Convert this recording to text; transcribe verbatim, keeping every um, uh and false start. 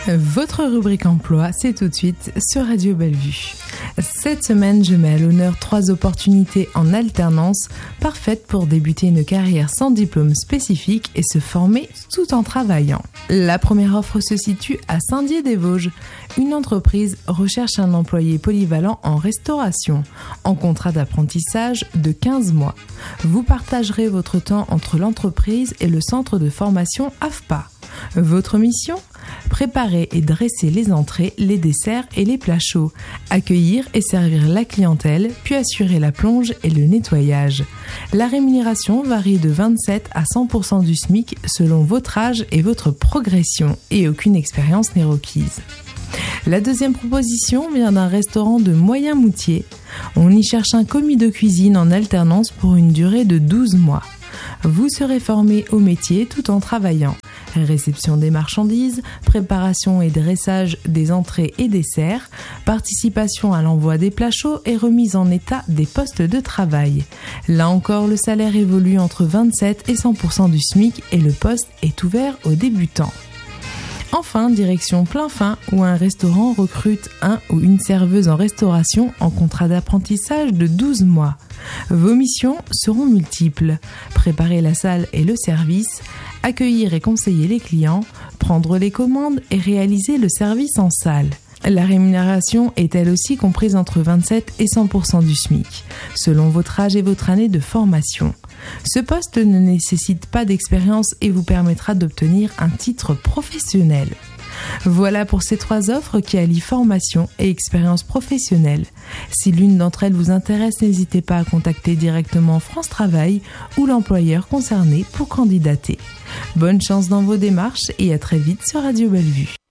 Votre rubrique emploi, c'est tout de suite sur Radio Bellevue. Cette semaine, je mets à l'honneur trois opportunités en alternance, parfaites pour débuter une carrière sans diplôme spécifique et se former tout en travaillant. La première offre se situe à Saint-Dié-des-Vosges. Une entreprise recherche un employé polyvalent en restauration, en contrat d'apprentissage de quinze mois. Vous partagerez votre temps entre l'entreprise et le centre de formation A F P A. Votre mission ? Préparer et dresser les entrées, les desserts et les plats chauds, accueillir et servir la clientèle, puis assurer la plonge et le nettoyage. La rémunération varie de vingt-sept à cent pour cent du SMIC selon votre âge et votre progression, et aucune expérience n'est requise. La deuxième proposition vient d'un restaurant de Moyen-Moutier. On y cherche un commis de cuisine en alternance pour une durée de douze mois. Vous serez formé au métier tout en travaillant. Réception des marchandises, préparation et dressage des entrées et desserts, participation à l'envoi des plats chauds et remise en état des postes de travail. Là encore, le salaire évolue entre vingt-sept et cent pour cent du SMIC et le poste est ouvert aux débutants. Enfin, direction Plainfin, où un restaurant recrute un ou une serveuse en restauration en contrat d'apprentissage de douze mois. Vos missions seront multiples. Préparer la salle et le service, accueillir et conseiller les clients, prendre les commandes et réaliser le service en salle. La rémunération est elle aussi comprise entre vingt-sept et cent pour cent du SMIC, selon votre âge et votre année de formation. Ce poste ne nécessite pas d'expérience et vous permettra d'obtenir un titre professionnel. Voilà pour ces trois offres qui allient formation et expérience professionnelle. Si l'une d'entre elles vous intéresse, n'hésitez pas à contacter directement France Travail ou l'employeur concerné pour candidater. Bonne chance dans vos démarches et à très vite sur Radio Bellevue.